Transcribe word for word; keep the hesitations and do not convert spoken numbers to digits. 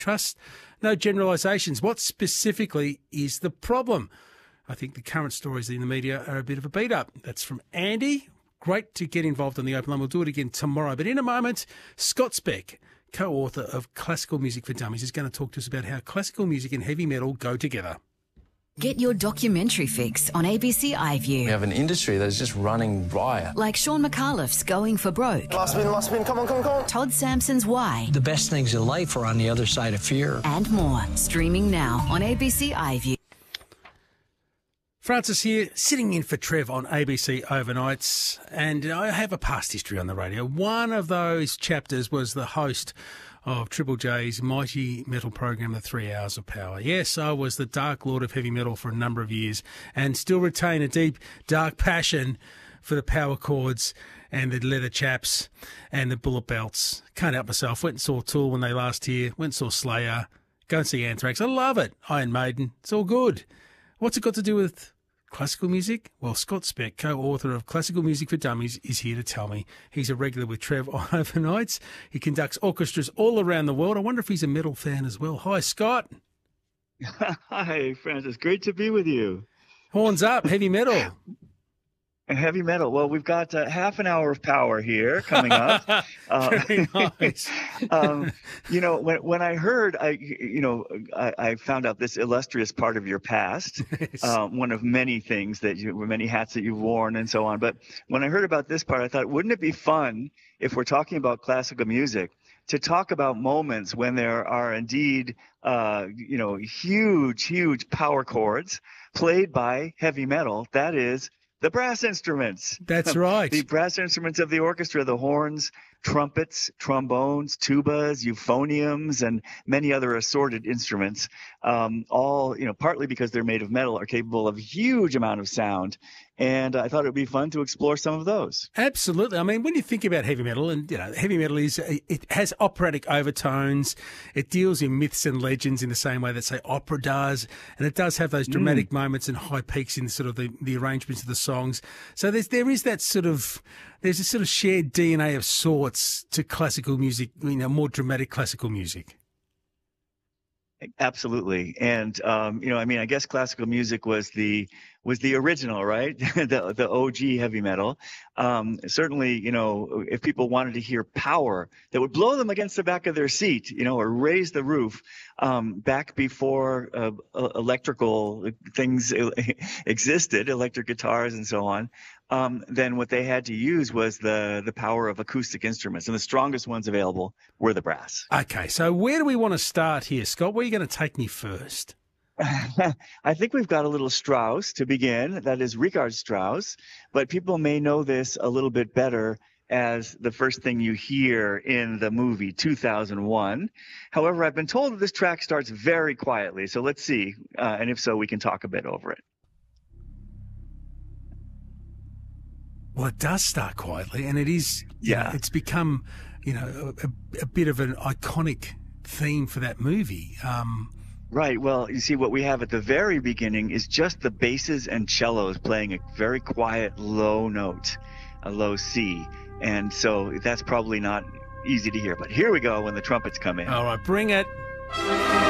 trust, no generalisations. What specifically is the problem? I think the current stories in the media are a bit of a beat-up. That's from Andy. Great to get involved on the open line. We'll do it again tomorrow. But in a moment, Scott Speck, co-author of Classical Music for Dummies, is going to talk to us about how classical music and heavy metal go together. Get your documentary fix on A B C iView. We have an industry that's just running riot. Like Sean McAuliffe's Going for Broke. Last spin, last spin, come on, come on, come on. Todd Sampson's Why. The best things in life are on the other side of fear. And more. Streaming now on A B C iView. Francis here, sitting in for Trev on A B C Overnights, and I have a past history on the radio. One of those chapters was the host of Triple J's mighty metal program, The Three Hours of Power. Yes, I was the Dark Lord of heavy metal for a number of years and still retain a deep, dark passion for the power chords and the leather chaps and the bullet belts. Can't help myself. Went and saw Tool when they last here. Went and saw Slayer. Go and see Anthrax. I love it. Iron Maiden. It's all good. What's it got to do with classical music? Well, Scott Speck, co-author of Classical Music for Dummies, is here to tell me. He's a regular with Trev on overnights. He conducts orchestras all around the world. I wonder if he's a metal fan as well. Hi, Scott. Hi, Francis. Great to be with you. Horns up, heavy metal. Heavy metal. Well, we've got uh, half an hour of power here coming up. Uh, Very nice. um, you know, when when I heard, I you know, I, I found out this illustrious part of your past, Yes. um, one of many things that you, many hats that you've worn and so on. But when I heard about this part, I thought, wouldn't it be fun if we're talking about classical music to talk about moments when there are indeed, uh, you know, huge, huge power chords played by heavy metal. That is, the brass instruments. That's right. The brass instruments of the orchestra, the horns, trumpets, trombones, tubas, euphoniums, and many other assorted instruments, um, all, you know, partly because they're made of metal, are capable of a huge amount of sound. And I thought it would be fun to explore some of those. Absolutely. I mean, when you think about heavy metal, and, you know, heavy metal is, it has operatic overtones. It deals in myths and legends in the same way that, say, opera does. And it does have those dramatic mm. moments and high peaks in sort of the, the arrangements of the songs. So there's, there is that sort of, there's a sort of shared D N A of sorts to classical music, you know, more dramatic classical music. Absolutely. And, um, you know, I mean, I guess classical music was the was the original, right? the the O G heavy metal. Um, certainly, you know, if people wanted to hear power that would blow them against the back of their seat, you know, or raise the roof, um, back before uh, electrical things existed, electric guitars and so on, um, then what they had to use was the the power of acoustic instruments. And the strongest ones available were the brass. Okay, so where do we want to start here, Scott? Where are you going to take me first? I think we've got a little Strauss to begin. That is Richard Strauss. But people may know this a little bit better as the first thing you hear in the movie two thousand one. However, I've been told that this track starts very quietly. So let's see. Uh, and if so, we can talk a bit over it. Well, it does start quietly, and it is, you Yeah. know, it's become, you know, a, a bit of an iconic theme for that movie. Um, Right. Well, you see, what we have at the very beginning is just the basses and cellos playing a very quiet, low note, a low C. And so that's probably not easy to hear. But here we go when the trumpets come in. all right, bring it.